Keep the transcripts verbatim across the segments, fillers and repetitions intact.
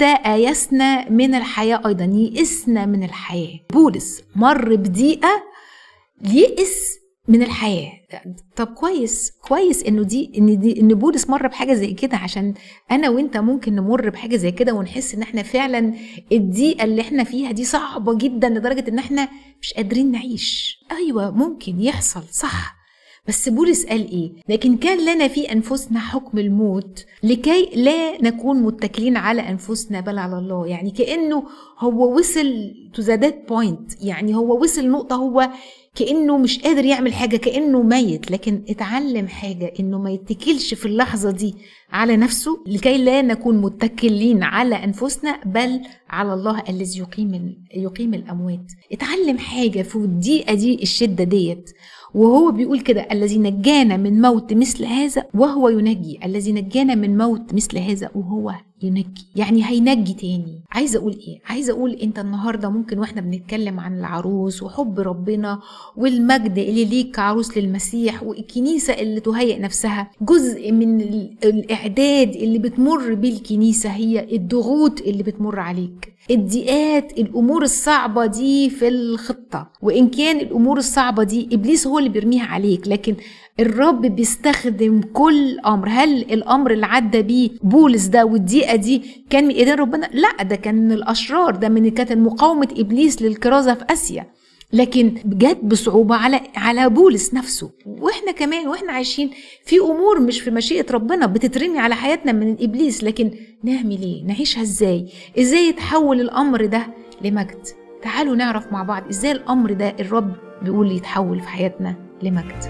حتى آيسنا من الحياة أيضا، يئسنا من الحياة. بولس مر بضيقة يئس من الحياة. طب كويس كويس انه دي ان دي ان بولس مر بحاجه زي كده، عشان انا وانت ممكن نمر بحاجه زي كده ونحس ان احنا فعلا الضيقه اللي احنا فيها دي صعبه جدا لدرجه ان احنا مش قادرين نعيش. ايوه ممكن يحصل، صح. بس بولس قال ايه؟ لكن كان لنا في انفسنا حكم الموت لكي لا نكون متكلين على انفسنا بل على الله. يعني كانه هو وصل to the dead point، يعني هو وصل نقطه هو كأنه مش قادر يعمل حاجة، كأنه ميت، لكن اتعلم حاجة انه ما يتكلش في اللحظة دي على نفسه لكي لا نكون متكلين على أنفسنا بل على الله الذي يقيم يقيم الأموات. اتعلم حاجة في الدقيقة دي، الشدة ديت، وهو بيقول كده الذي نجانا من موت مثل هذا وهو ينجي، الذي نجانا من موت مثل هذا وهو ينجي، يعني هينجي تاني. عايزة أقول إيه؟ عايزة أقول أنت النهاردة ممكن وإحنا بنتكلم عن العروس وحب ربنا والمجد اللي ليك كعروس للمسيح والكنيسة اللي تهيئ نفسها، جزء من الإعداد اللي بتمر بيه الكنيسة هي الضغوط اللي بتمر عليك، الضيقات، الأمور الصعبة دي في الخطة. وإن كان الأمور الصعبة دي إبليس هو اللي بيرميها عليك، لكن الرب بيستخدم كل أمر. هل الأمر اللي عدى بيه بولس ده والضيقة دي كان من إيدين ربنا؟ لا، ده كان من الأشرار، ده من كانت مقاومة إبليس للكرازة في آسيا، لكن جت بصعوبة على على بولس نفسه. واحنا كمان واحنا عايشين في امور مش في مشيئة ربنا بتترمي على حياتنا من ابليس، لكن نعمل ايه؟ نعيشها ازاي؟ ازاي يتحول الامر ده لمجد؟ تعالوا نعرف مع بعض ازاي الامر ده الرب بيقول يتحول في حياتنا لمجد.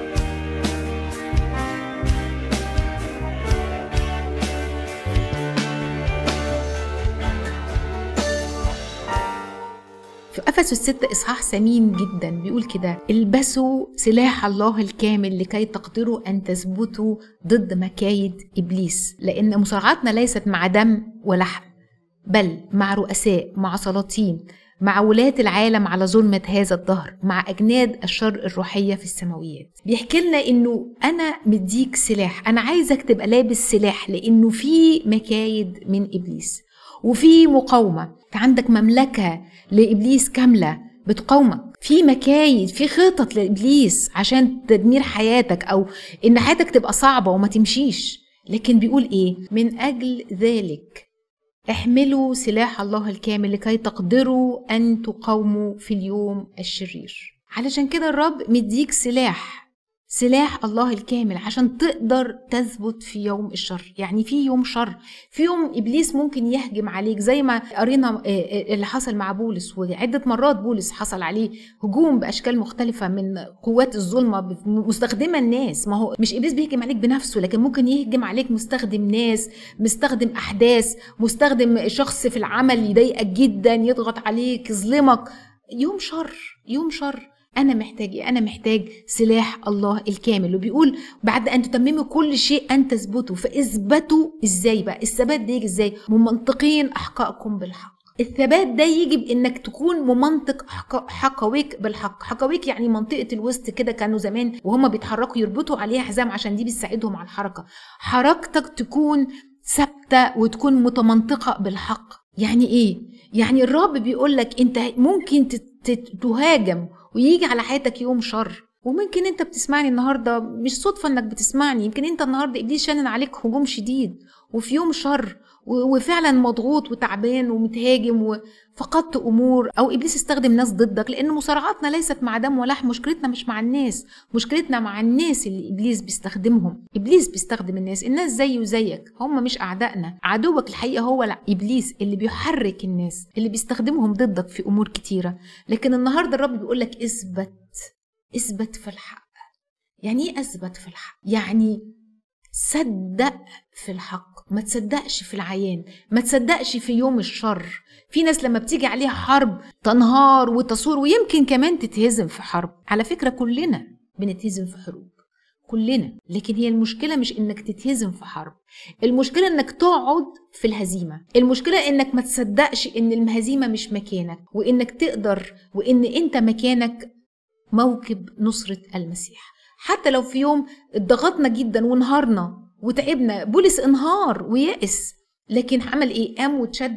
في أفسس ستة إصحاح ثمين جدا بيقول كده: البسوا سلاح الله الكامل لكي تقدروا أن تثبتوا ضد مكايد إبليس، لأن مصارعتنا ليست مع دم ولحم بل مع رؤساء، مع سلاطين، مع ولاة العالم على ظلمة هذا الدهر، مع أجناد الشر الروحية في السماويات. بيحكي لنا إنه أنا مديك سلاح، أنا عايزك تبقى لابس سلاح، لأنه في مكايد من إبليس وفي مقاومة. عندك مملكة لإبليس كاملة بتقاومك، في مكايد، في خطط لإبليس عشان تدمير حياتك أو إن حياتك تبقى صعبة وما تمشيش. لكن بيقول إيه؟ من أجل ذلك احملوا سلاح الله الكامل لكي تقدروا أن تقاوموا في اليوم الشرير. علشان كده الرب مديك سلاح، سلاح الله الكامل عشان تقدر تثبت في يوم الشر. يعني في يوم شر، في يوم إبليس ممكن يهجم عليك، زي ما قرينا اللي حصل مع بولس، وعدة مرات بولس حصل عليه هجوم بأشكال مختلفة من قوات الظلمة مستخدمة الناس. ما هو مش إبليس بيهجم عليك بنفسه، لكن ممكن يهجم عليك مستخدم ناس، مستخدم أحداث، مستخدم شخص في العمل يضايقك جدا، يضغط عليك، يظلمك. يوم شر، يوم شر. أنا محتاج أنا محتاج سلاح الله الكامل. وبيقول بعد أن تتمموا كل شيء أن تثبتوا، فاثبتوا. إزاي بقى الثبات ده يجي؟ إزاي؟ ممنطقين أحقائكم بالحق. الثبات ده يجي بإنك تكون ممنطق حقويك بالحق. حقويك يعني منطقة الوسط كده، كانوا زمان وهم بيتحركوا يربطوا عليها حزام عشان دي بتساعدهم على الحركة. حركتك تكون ثابتة وتكون متمنطقة بالحق. يعني إيه؟ يعني الرب بيقولك أنت ممكن تهاجم ويجي على حياتك يوم شر، وممكن انت بتسمعني النهاردة مش صدفة انك بتسمعني، يمكن انت النهاردة إبليس شنن عليك هجوم شديد وفي يوم شر وفعلا مضغوط وتعبان ومتهاجم وفقدت أمور، أو إبليس استخدم ناس ضدك، لأن مصارعاتنا ليست مع دم ولحم. مشكلتنا مش مع الناس، مشكلتنا مع الناس اللي إبليس بيستخدمهم. إبليس بيستخدم الناس، الناس زي وزيك، هم مش أعدائنا. عدوك الحقيقة هو لا إبليس اللي بيحرك الناس، اللي بيستخدمهم ضدك في أمور كتيرة. لكن النهاردة الرب بيقولك اثبت، اثبت في الحق. يعني ايه اثبت في الحق؟ يعني صدق في الحق، ما تصدقش في العيان، ما تصدقش في يوم الشر. في ناس لما بتيجي عليها حرب تنهار وتصور، ويمكن كمان تتهزم في حرب. على فكرة كلنا بنتهزم في حروب، كلنا. لكن هي المشكلة مش انك تتهزم في حرب، المشكلة انك تقعد في الهزيمة. المشكلة انك ما تصدقش ان الهزيمة مش مكانك، وانك تقدر، وان انت مكانك موكب نصرة المسيح. حتى لو في يوم اتضغطنا جدا وانهارنا وتعبنا، بولس انهار ويأس، لكن عمل ايه؟ قام وتشد